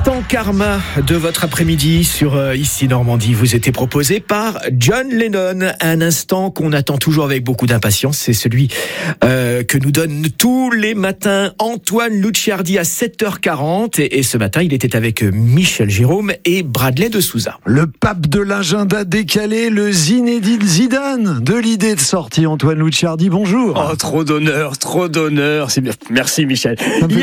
L'instant karma de votre après-midi sur Ici Normandie vous était proposé par John Lennon. Un instant qu'on attend toujours avec beaucoup d'impatience, c'est celui que nous donne tous les matins Antoine Lucciardi à 7h40. Et ce matin, il était avec Michel Jérôme et Bradley de Souza. Le pape de l'agenda décalé, le Zinedine Zidane de l'idée de sortie. Antoine Lucciardi, bonjour. Oh, trop d'honneur. C'est bien. Merci Michel.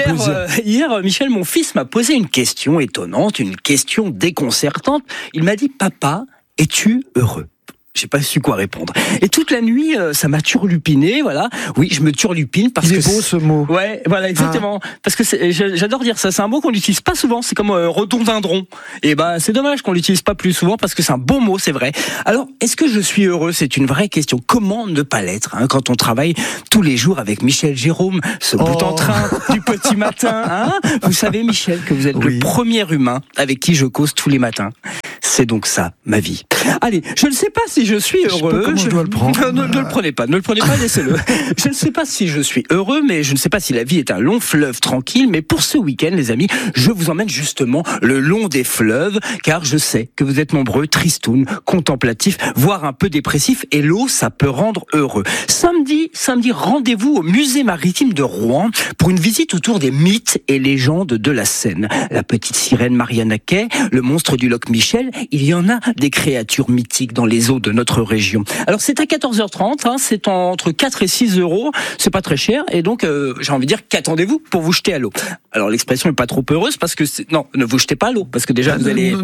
Hier, Michel, mon fils m'a posé une question étonnante, une question déconcertante. Il m'a dit: papa, es-tu heureux ? J'ai pas su quoi répondre. Et toute la nuit, ça m'a turlupiné, voilà. Oui, je me turlupine parce que... Il est beau ce mot. Ouais, voilà, exactement. Parce que j'adore dire ça. C'est un mot qu'on n'utilise pas souvent. C'est comme rhododendron. Et c'est dommage qu'on l'utilise pas plus souvent parce que c'est un beau mot, c'est vrai. Alors, est-ce que je suis heureux ? C'est une vraie question. Comment ne pas l'être, quand on travaille tous les jours avec Michel Jérôme, ce bout en train du petit matin, Vous savez, Michel, que vous êtes le premier humain avec qui je cause tous les matins. C'est donc ça, ma vie. Allez, je ne sais pas si je suis heureux. Comment je dois le prendre. Ne le prenez pas, laissez-le. Je ne sais pas si je suis heureux, mais je ne sais pas si la vie est un long fleuve tranquille. Mais pour ce week-end, les amis, je vous emmène justement le long des fleuves, car je sais que vous êtes nombreux, tristounes, contemplatifs, voire un peu dépressifs, et l'eau, ça peut rendre heureux. Samedi, rendez-vous au musée maritime de Rouen pour une visite autour des mythes et légendes de la Seine. La petite sirène Mariana Kay, le monstre du Loch Michel, il y en a des créatures mythiques dans les eaux de notre région. Alors c'est à 14h30, c'est entre 4 et 6 euros, c'est pas très cher, et donc j'ai envie de dire qu'attendez-vous pour vous jeter à l'eau. Alors l'expression est pas trop heureuse parce que non, ne vous jetez pas à l'eau, parce que déjà vous allez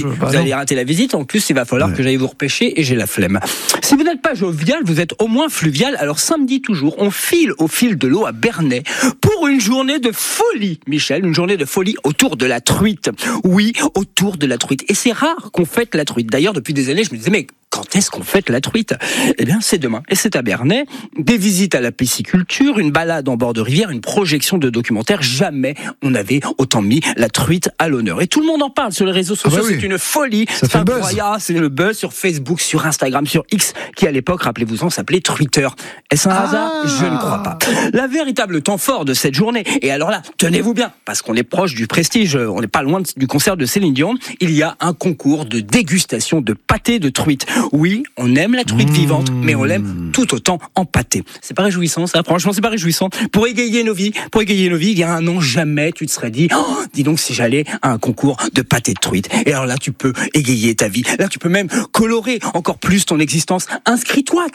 rater la visite, en plus il va falloir que j'aille vous repêcher et j'ai la flemme. Si vous n'êtes pas jovial, vous êtes au moins fluvial. Alors samedi toujours, on file au fil de l'eau à Bernay pour une journée de folie, Michel, une journée de folie autour de la truite. Oui, autour de la truite. Et c'est rare qu'on fête la truite. D'ailleurs, depuis des années, je me disais, mais quand est-ce qu'on fête la truite ? Eh bien, c'est demain. Et c'est à Bernay. Des visites à la pisciculture, une balade en bord de rivière, une projection de documentaire. Jamais on n'avait autant mis la truite à l'honneur. Et tout le monde en parle sur les réseaux sociaux. C'est une folie. C'est incroyable. C'est le buzz sur Facebook, sur Instagram, sur X, qui à l'époque, rappelez-vous-en, s'appelait Twitter. Est-ce un hasard ? Je ne crois pas. La véritable temps fort de cette journée. Et alors là, tenez-vous bien, parce qu'on est proche du prestige, on n'est pas loin du concert de Céline Dion. Il y a un concours de dégustation de pâté de truite. Oui, on aime la truite vivante, mais on l'aime tout autant en pâté. C'est pas réjouissant, ça. Franchement, c'est pas réjouissant. Pour égayer nos vies, il y a un an, jamais tu te serais dit, dis donc si j'allais à un concours de pâté de truite. Et alors là, tu peux égayer ta vie. Là, tu peux même colorer encore plus ton existence. Inscris-toi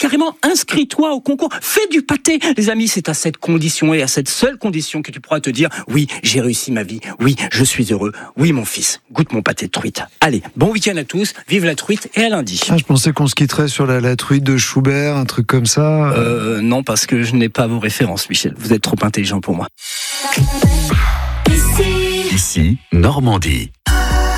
au concours. Fais du pâté. Les amis, c'est à cette condition et à cette seule condition que tu pourras te dire, oui, j'ai réussi ma vie. Oui, je suis heureux. Oui, mon fils, goûte mon pâté de truite. Allez, bon week-end à tous. Vive la truite et à lundi. Je pensais qu'on se quitterait sur la truite de Schubert, un truc comme ça. Non, parce que je n'ai pas vos références, Michel. Vous êtes trop intelligent pour moi. Ici, Normandie.